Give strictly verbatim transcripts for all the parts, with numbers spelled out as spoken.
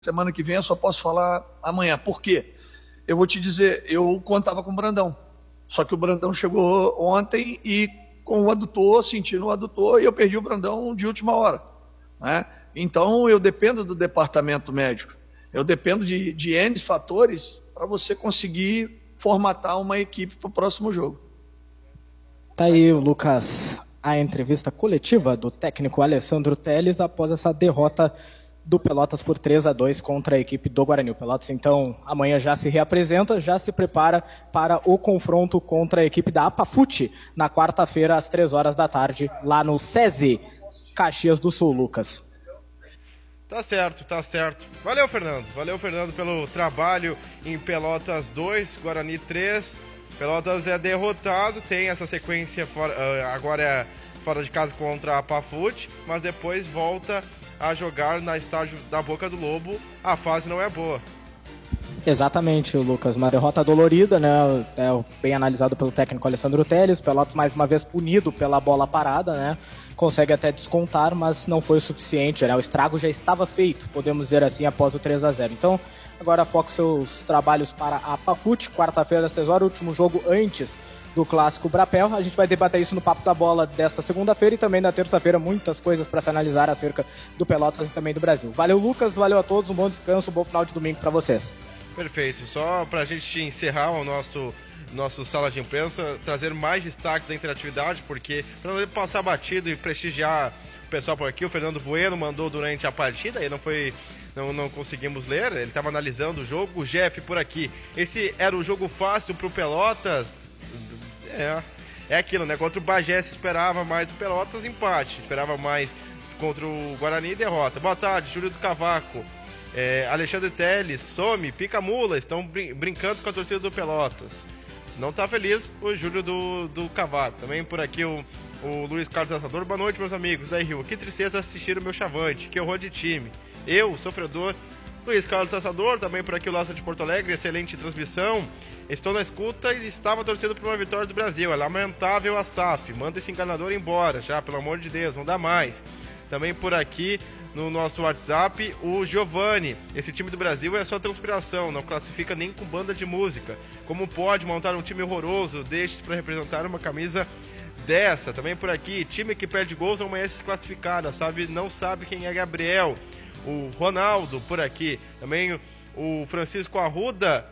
semana que vem eu só posso falar amanhã. Por quê? Eu vou te dizer, eu contava com o Brandão. Só que o Brandão chegou ontem e com o adutor, sentindo o adutor, e eu perdi o Brandão de última hora. Né? Então eu dependo do departamento médico. Eu dependo de, de N fatores para você conseguir formatar uma equipe para o próximo jogo. Tá aí, Lucas, a entrevista coletiva do técnico Alessandro Telles após essa derrota do Pelotas por três a dois contra a equipe do Guarani. O Pelotas, então, amanhã já se reapresenta, já se prepara para o confronto contra a equipe da Apafute na quarta-feira, às três horas da tarde, lá no SESI, Caxias do Sul, Lucas. Tá certo, tá certo. Valeu, Fernando. Valeu, Fernando, pelo trabalho em Pelotas dois, Guarani três. Pelotas é derrotado, tem essa sequência fora, agora é fora de casa contra a Apafute, mas depois volta a jogar na estádio da Boca do Lobo. A fase não é boa. Exatamente, Lucas. Uma derrota dolorida, né? É bem analisado pelo técnico Alessandro Telles. O Pelotas mais uma vez punido pela bola parada, né? Consegue até descontar, mas não foi o suficiente, né? O estrago já estava feito, podemos dizer assim, após o três a zero. Então, agora foca seus trabalhos para a Apafute, quarta-feira às três horas, último jogo antes do clássico Brapel. A gente vai debater isso no Papo da Bola desta segunda-feira e também na terça-feira, muitas coisas para se analisar acerca do Pelotas e também do Brasil. Valeu, Lucas, valeu a todos, um bom descanso, um bom final de domingo para vocês. Perfeito, só para a gente encerrar o nosso, nosso sala de imprensa, trazer mais destaques da interatividade, porque para não passar batido e prestigiar o pessoal por aqui, o Fernando Bueno mandou durante a partida, e não foi... Não, não conseguimos ler, ele estava analisando o jogo. O Jeff por aqui, esse era o jogo fácil pro Pelotas? É, é aquilo, né? Contra o Bagé se esperava mais do Pelotas, empate. Esperava mais contra o Guarani, derrota. Boa tarde, Júlio do Cavaco. É, Alexandre Telles, some, pica mula, estão brin- brincando com a torcida do Pelotas. Não tá feliz o Júlio do, do Cavaco. Também por aqui o, o Luiz Carlos Assador. Boa noite, meus amigos da Rio. Que tristeza assistir o meu Chavante, que horror de time. Eu, sofredor. Luiz Carlos Assador, também por aqui o Laço de Porto Alegre, excelente transmissão. Estou na escuta e estava torcendo por uma vitória do Brasil. É lamentável a S A F. Manda esse enganador embora, já, pelo amor de Deus, não dá mais. Também por aqui no nosso WhatsApp, o Giovanni. Esse time do Brasil é só transpiração, não classifica nem com banda de música. Como pode montar um time horroroso? Deixe-se para representar uma camisa dessa. Também por aqui, time que perde gols não merece se classificada, sabe? Não sabe quem é Gabriel. O Ronaldo por aqui. Também o Francisco Arruda.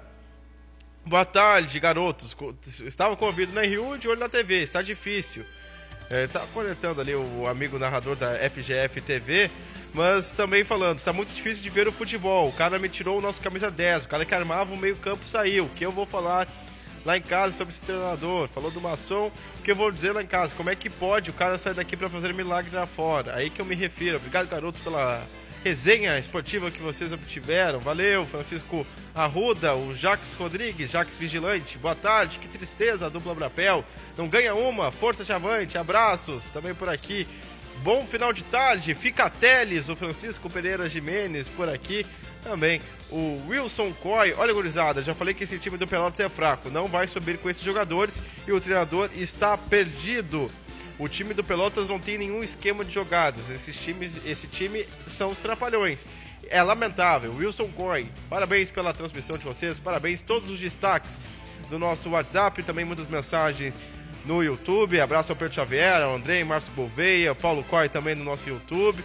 Boa tarde, garotos. Estava com o ouvido na R U, de olho na T V. Está difícil. É, tá coletando ali o amigo narrador da F G F T V. Mas também falando, está muito difícil de ver o futebol. O cara me tirou o nosso camisa dez. O cara que armava o meio campo saiu. O que eu vou falar lá em casa sobre esse treinador? Falou do Maçom. O que eu vou dizer lá em casa? Como é que pode o cara sair daqui para fazer milagre lá fora? Aí que eu me refiro. Obrigado, garotos, pela resenha esportiva que vocês obtiveram. Valeu, Francisco Arruda, o Jax Rodrigues, Jax Vigilante. Boa tarde, que tristeza a dupla Brapel. Não ganha uma, força Chavante, abraços. Também por aqui, bom final de tarde, fica Teles, o Francisco Pereira Jimenez por aqui. Também o Wilson Coy. Olha, gurizada, já falei que esse time do Pelotas é fraco, não vai subir com esses jogadores e o treinador está perdido. O time do Pelotas não tem nenhum esquema de jogadas. Esses times, esse time são os trapalhões. É lamentável. Wilson Coy, parabéns pela transmissão de vocês. Parabéns todos os destaques do nosso WhatsApp. Também muitas mensagens no YouTube. Abraço ao Pedro Xavier, ao Andrei, Márcio Gouveia, Paulo Coy também no nosso YouTube.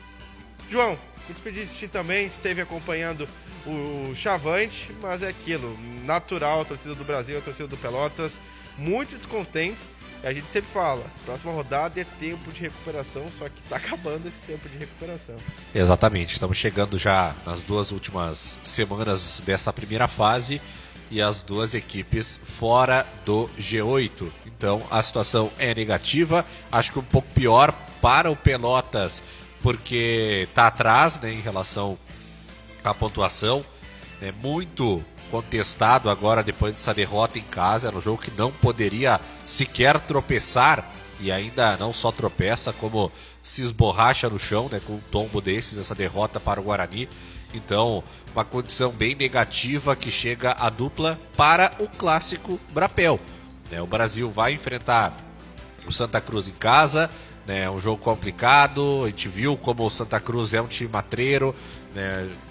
João, me despedi de ti também. Esteve acompanhando o Chavante, mas é aquilo. Natural, a torcida do Brasil, a torcida do Pelotas. Muito descontentes. E a gente sempre fala, próxima rodada é tempo de recuperação, só que tá acabando esse tempo de recuperação. Exatamente, estamos chegando já nas duas últimas semanas dessa primeira fase e as duas equipes fora do G oito. Então a situação é negativa, acho que um pouco pior para o Pelotas, porque tá atrás, né, em relação à pontuação, é muito contestado agora depois dessa derrota em casa. Era um jogo que não poderia sequer tropeçar e ainda não só tropeça, como se esborracha no chão, né, com um tombo desses, essa derrota para o Guarani. Então, uma condição bem negativa que chega a dupla para o clássico Brapel. Né, o Brasil vai enfrentar o Santa Cruz em casa, né, um jogo complicado. A gente viu como o Santa Cruz é um time matreiro, né,